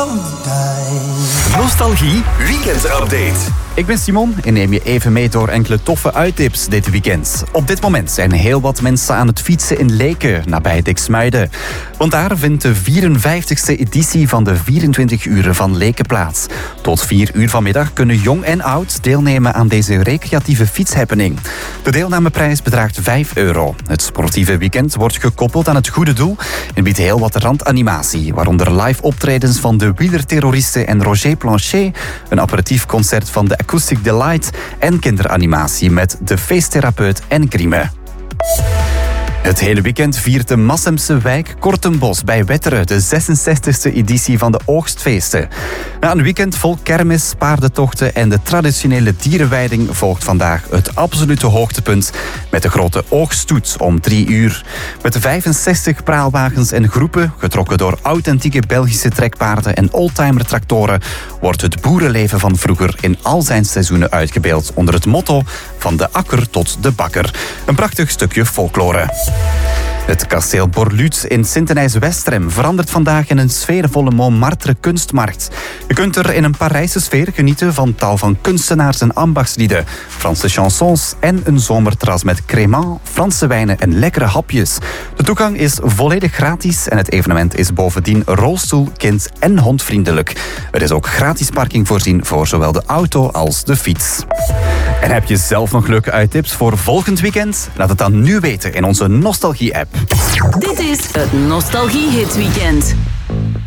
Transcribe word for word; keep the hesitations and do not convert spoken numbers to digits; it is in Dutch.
Nostalgie Weekend Update. Ik ben Simon en neem je even mee door enkele toffe uittips dit weekend. Op dit moment zijn heel wat mensen aan het fietsen in Leken, nabij Diksmuiden. Want daar vindt de vierenvijftigste editie van de vierentwintig uren van Leken plaats. Tot vier uur vanmiddag kunnen jong en oud deelnemen aan deze recreatieve fietshappening. De deelnameprijs bedraagt vijf euro. Het sportieve weekend wordt gekoppeld aan het goede doel en biedt heel wat randanimatie, waaronder live optredens van de wielerterroristen en Roger Planchet, een aperitief concert van de Acoustic Delight en kinderanimatie met de feesttherapeut en Grime. Het hele weekend viert de Massemse wijk Kortenbos bij Wetteren de zesenzestigste editie van de oogstfeesten. Na een weekend vol kermis, paardentochten en de traditionele dierenweiding volgt vandaag het absolute hoogtepunt met de grote oogststoet om drie uur. Met vijfenzestig praalwagens en groepen, getrokken door authentieke Belgische trekpaarden en oldtimer-tractoren, wordt het boerenleven van vroeger in al zijn seizoenen uitgebeeld onder het motto van de akker tot de bakker. Een prachtig stukje folklore. Het kasteel Borluut in Sint-Denijs-Westrem verandert vandaag in een sfeervolle Montmartre kunstmarkt. Je kunt er in een Parijse sfeer genieten van tal van kunstenaars en ambachtslieden, Franse chansons en een zomerterras met crémant, Franse wijnen en lekkere hapjes. De toegang is volledig gratis en het evenement is bovendien rolstoel-, kind- en hondvriendelijk. Er is ook gratis parking voorzien voor zowel de auto als de fiets. En heb je zelf nog leuke uittips voor volgend weekend? Laat het dan nu weten in onze Nostalgie-app. Dit is het Nostalgie Hits Weekend.